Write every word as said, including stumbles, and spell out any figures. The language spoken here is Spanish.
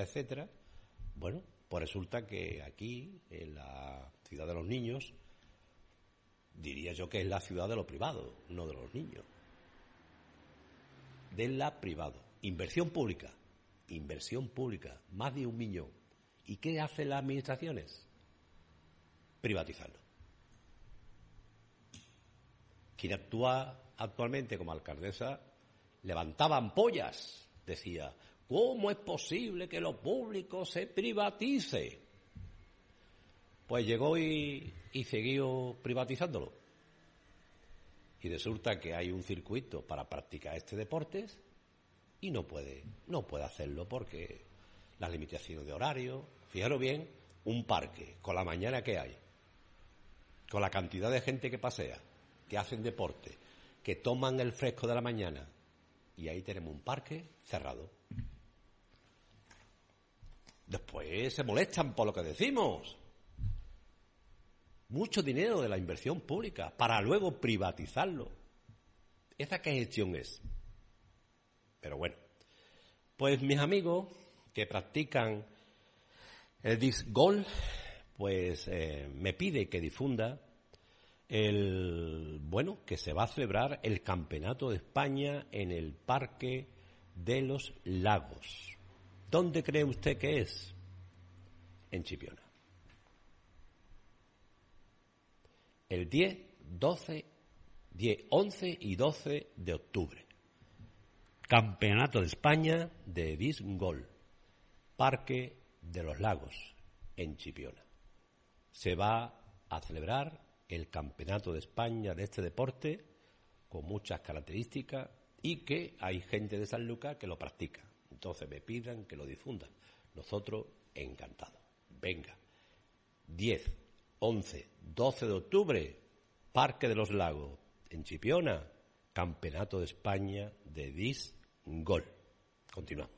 etcétera. Bueno, pues resulta que aquí, en la ciudad de los niños, diría yo que es la ciudad de lo privado, no de los niños. De la privado. Inversión pública. Inversión pública. Más de un millón. ¿Y qué hacen las administraciones? Privatizarlo. Quien actúa actualmente como alcaldesa levantaba ampollas. Decía, ¿cómo es posible que lo público se privatice? Pues llegó y, y siguió privatizándolo. Y resulta que hay un circuito para practicar este deporte y no puede, no puede hacerlo porque las limitaciones de horario. Fijaros bien, un parque, con la mañana que hay, con la cantidad de gente que pasea, que hacen deporte, que toman el fresco de la mañana, y ahí tenemos un parque cerrado. Después se molestan por lo que decimos. Mucho dinero de la inversión pública para luego privatizarlo. ¿Esa qué gestión es? Pero bueno, pues mis amigos que practican el disc golf, pues eh, me pide que difunda el, bueno, que se va a celebrar el Campeonato de España en el Parque de los Lagos. ¿Dónde cree usted que es? En Chipiona. El diez, doce, diez, once y doce de octubre. Campeonato de España de disc golf, Parque de los Lagos, en Chipiona. Se va a celebrar el Campeonato de España de este deporte con muchas características y que hay gente de Sanlúcar que lo practica. Entonces me pidan que lo difundan. Nosotros encantados. Venga, diez, once, doce de octubre, Parque de los Lagos, en Chipiona, Campeonato de España de disc golf. Continuamos.